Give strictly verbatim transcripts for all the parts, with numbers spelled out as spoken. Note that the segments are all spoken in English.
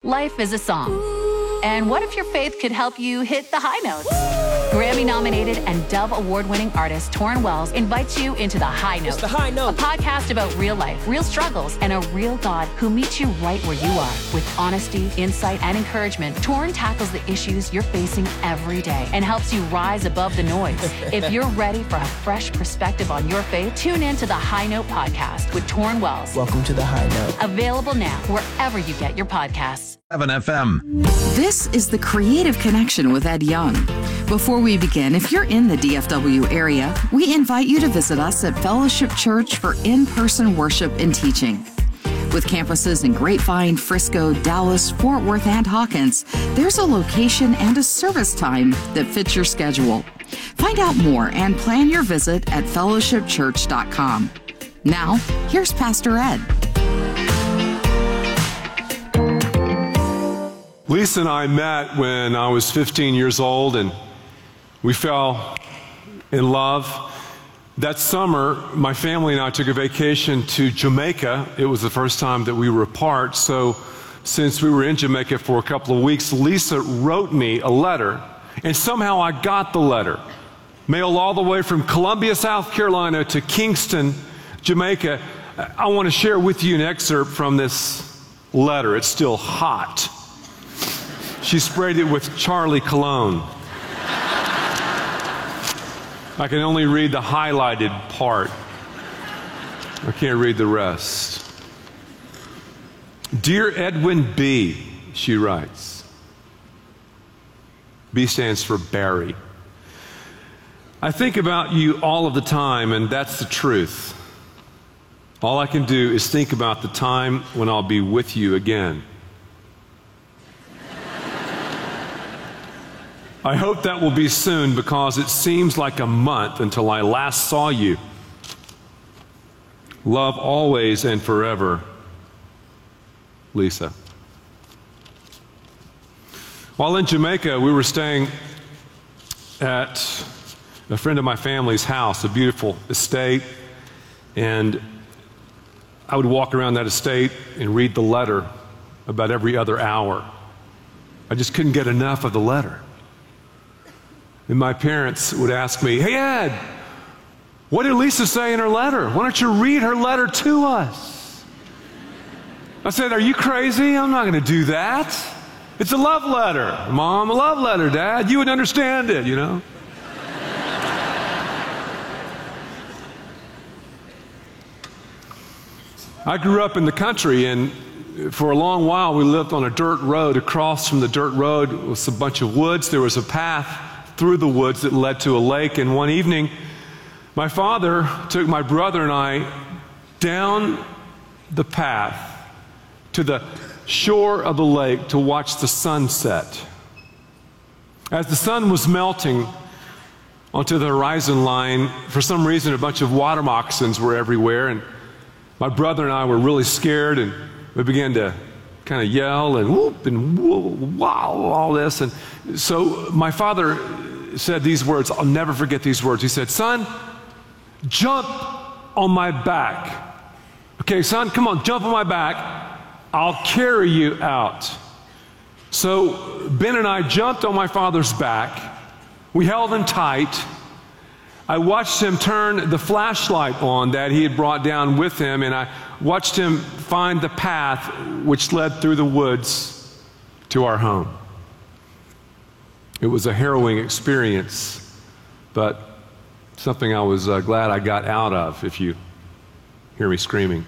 Life is a song. And what if your faith could help you hit the high notes? Grammy-nominated and Dove Award-winning artist Torrin Wells invites you into The High Note. It's The High Note. A podcast about real life, real struggles, and a real God who meets you right where you are. With honesty, insight, and encouragement, Torrin tackles the issues you're facing every day and helps you rise above the noise. If you're ready for a fresh perspective on your faith, tune in to The High Note podcast with Torrin Wells. Welcome to The High Note. Available now wherever you get your podcasts. seven F M. This is The Creative Connection with Ed Young. Before we begin, if you're in the D F W area, we invite you to visit us at Fellowship Church for in-person worship and teaching. With campuses in Grapevine, Frisco, Dallas, Fort Worth, and Hawkins, there's a location and a service time that fits your schedule. Find out more and plan your visit at fellowship church dot com. Now, here's Pastor Ed. Lisa and I met when I was fifteen years old, and we fell in love. That summer, my family and I took a vacation to Jamaica. It was the first time that we were apart, so since we were in Jamaica for a couple of weeks, Lisa wrote me a letter, and somehow I got the letter. Mailed all the way from Columbia, South Carolina to Kingston, Jamaica. I want to share with you an excerpt from this letter. It's still hot. She sprayed it with Charlie cologne. I can only read the highlighted part. I can't read the rest. Dear Edwin B., she writes. B stands for Barry. I think about you all of the time, and that's the truth. All I can do is think about the time when I'll be with you again. I hope that will be soon, because it seems like a month until I last saw you. Love always and forever, Lisa. While in Jamaica, we were staying at a friend of my family's house, a beautiful estate, and I would walk around that estate and read the letter about every other hour. I just couldn't get enough of the letter. And my parents would ask me, "Hey, Ed, what did Lisa say in her letter? Why don't you read her letter to us?" I said, "Are you crazy? I'm not going to do that. It's a love letter. Mom, a love letter, Dad. You would understand it, you know." I grew up in the country, and for a long while we lived on a dirt road. Across from the dirt road was a bunch of woods. There was a path through the woods that led to a lake, and one evening my father took my brother and I down the path to the shore of the lake to watch the sunset. As the sun was melting onto the horizon line, for some reason a bunch of water moccasins were everywhere, and my brother and I were really scared, and we began to kind of yell and whoop and whoa, wow, all this. And so my father said these words. I'll never forget these words. He said, "Son, jump on my back. Okay, son, come on, jump on my back. I'll carry you out." So Ben and I jumped on my father's back. We held him tight. I watched him turn the flashlight on that he had brought down with him, and I watched him find the path which led through the woods to our home. It was a harrowing experience, but something I was uh, glad I got out of, if you hear me screaming.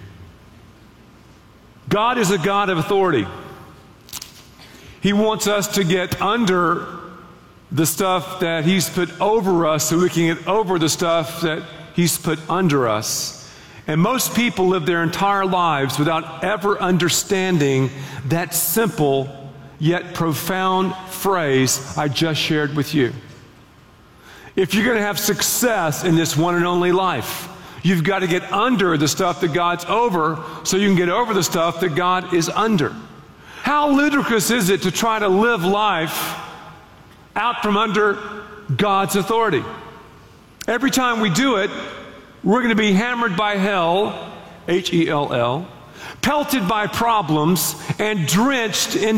God is a God of authority. He wants us to get under the stuff that He's put over us so we can get over the stuff that He's put under us. And most people live their entire lives without ever understanding that simple yet profound phrase I just shared with you. If you're going to have success in this one and only life, you've got to get under the stuff that God's over so you can get over the stuff that God is under. How ludicrous is it to try to live life out from under God's authority? Every time we do it, we're going to be hammered by hell, H E L L, pelted by problems, and drenched in